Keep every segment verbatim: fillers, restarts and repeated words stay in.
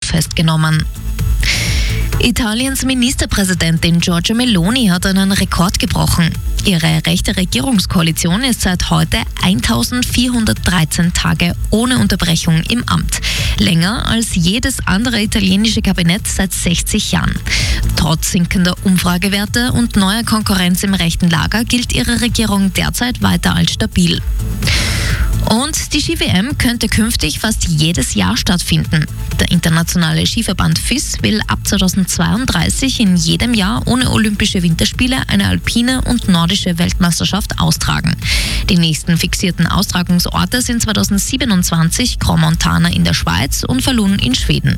festgenommen. Italiens Ministerpräsidentin Giorgia Meloni hat einen Rekord gebrochen. Ihre rechte Regierungskoalition ist seit heute eintausendvierhundertdreizehn Tage ohne Unterbrechung im Amt. Länger als jedes andere italienische Kabinett seit sechzig Jahren. Trotz sinkender Umfragewerte und neuer Konkurrenz im rechten Lager gilt ihre Regierung derzeit weiter als stabil. Und die Ski-W M könnte künftig fast jedes Jahr stattfinden. Der internationale Skiverband F I S will ab zweitausendzweiunddreißig in jedem Jahr ohne Olympische Winterspiele eine alpine und nordische Weltmeisterschaft austragen. Die nächsten fixierten Austragungsorte sind zweitausendsiebenundzwanzig Crans-Montana in der Schweiz und Falun in Schweden.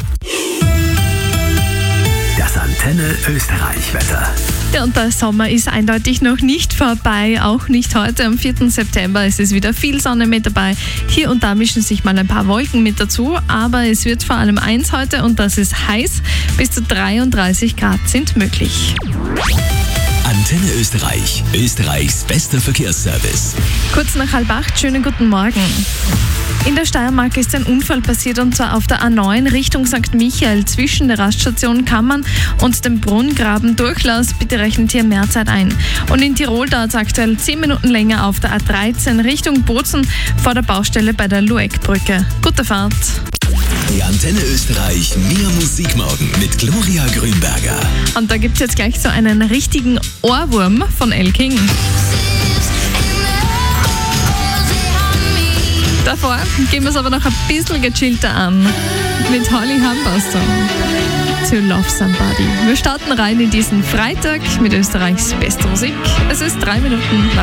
Das Antenne Österreich-Wetter. Ja, und der Sommer ist eindeutig noch nicht vorbei, auch nicht heute am vierten September. Es ist wieder viel Sonne mit dabei. Hier und da mischen sich mal ein paar Wolken mit dazu, aber es wird vor allem eins heute und das ist heiß. Bis zu dreiunddreißig Grad sind möglich. Antenne Österreich, Österreichs bester Verkehrsservice. Kurz nach halb acht, schönen guten Morgen. In der Steiermark ist ein Unfall passiert und zwar auf der A neun Richtung Sankt Michael zwischen der Raststation Kammern und dem Brunngraben Durchlass. Bitte rechnet hier mehr Zeit ein. Und in Tirol dauert es aktuell zehn Minuten länger auf der A dreizehn Richtung Bozen vor der Baustelle bei der Lueckbrücke. Gute Fahrt. Die Antenne Österreich Mehr Musik morgen mit Gloria Grünberger. Und da gibt es jetzt gleich so einen richtigen Ohrwurm von Elle King. Davor gehen wir es aber noch ein bisschen gechillter an mit Holly Humberstone to Love Somebody. Wir starten rein in diesen Freitag mit Österreichs bester Musik. Es ist drei Minuten nach